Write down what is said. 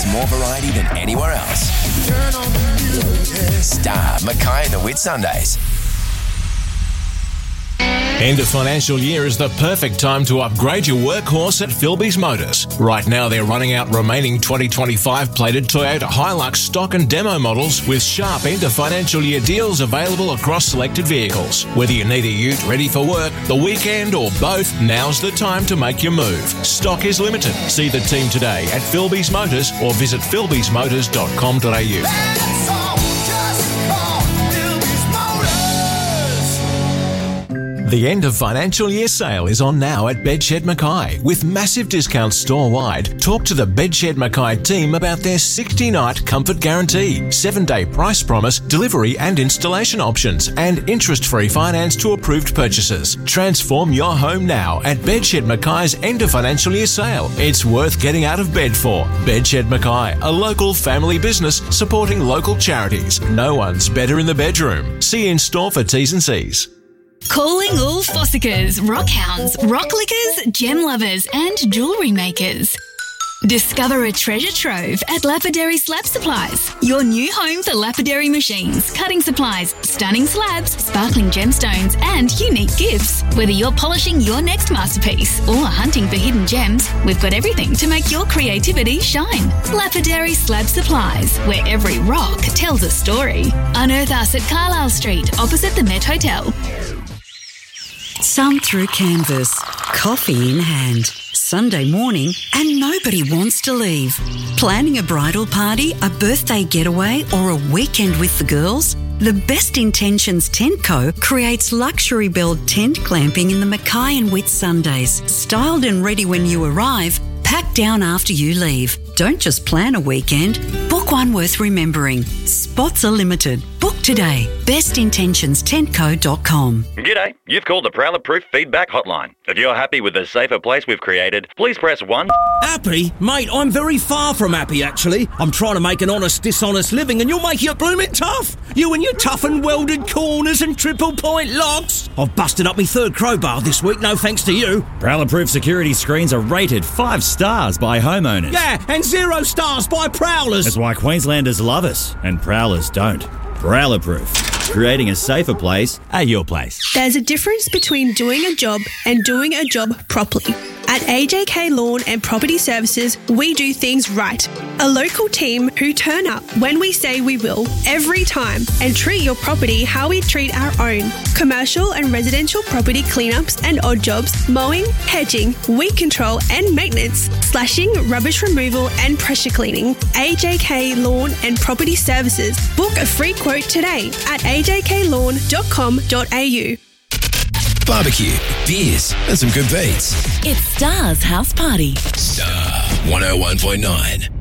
more variety than anywhere else. Turn on the music. Star, Mackay and the Whitsundays. End of financial year is the perfect time to upgrade your workhorse at Philby's Motors. Right now they're running out remaining 2025 plated Toyota Hilux stock and demo models with sharp end of financial year deals available across selected vehicles. Whether you need a ute ready for work, the weekend or both, now's the time to make your move. Stock is limited. See the team today at Philby's Motors or visit philbysmotors.com.au. The end of financial year sale is on now at Bedshed Mackay with massive discounts store-wide. Talk to the Bedshed Mackay team about their 60-night comfort guarantee, 7-day price promise, delivery and installation options, and interest-free finance to approved purchases. Transform your home now at Bedshed Mackay's end of financial year sale. It's worth getting out of bed for. Bedshed Mackay, a local family business supporting local charities. No one's better in the bedroom. See you in store for T's and C's. Calling all Fossicers, rockhounds, rock lickers, gem lovers and jewellery makers. Discover a treasure trove at Lapidary Slab Supplies. Your new home for lapidary machines, cutting supplies, stunning slabs, sparkling gemstones and unique gifts. Whether you're polishing your next masterpiece or hunting for hidden gems, we've got everything to make your creativity shine. Lapidary Slab Supplies, where every rock tells a story. Unearth us at Carlisle Street, opposite the Met Hotel. Some through canvas, coffee in hand, Sunday morning and nobody wants to leave. Planning a bridal party, a birthday getaway or a weekend with the girls? The Best Intentions Tent Co. creates luxury build tent glamping in the Mackay and Whitsundays. Styled and ready when you arrive, packed down after you leave. Don't just plan a weekend, book one worth remembering. Spots are limited. Book today. BestIntentionsTentCo.com. G'day, you've called the Prowler Proof Feedback Hotline. If you're happy with the safer place we've created, please press 1. Happy? Mate, I'm very far from happy, actually. I'm trying to make an honest, dishonest living and you're making it blooming tough. You and your tough and welded corners and triple point locks. I've busted up my third crowbar this week, no thanks to you. Prowler Proof security screens are rated 5 stars by homeowners. Yeah, and 0 stars by prowlers. That's why Queenslanders love us and prowlers don't. Prowler Proof, creating a safer place at your place. There's a difference between doing a job and doing a job properly. At AJK Lawn and Property Services, we do things right. A local team who turn up when we say we will, every time, and treat your property how we treat our own. Commercial and residential property cleanups and odd jobs, mowing, hedging, weed control and maintenance, slashing, rubbish removal and pressure cleaning. AJK Lawn and Property Services. Book a free quote today at ajklawn.com.au. Barbecue, beers, and some good beats. It's Star's House Party. Star 101.9.